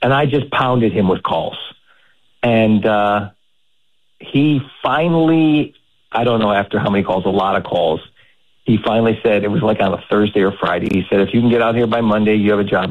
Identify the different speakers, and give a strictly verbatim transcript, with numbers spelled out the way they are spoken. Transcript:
Speaker 1: And I just pounded him with calls. And uh, he finally, I don't know after how many calls, a lot of calls, he finally said, it was like on a Thursday or Friday, he said, if you can get out here by Monday, you have a job.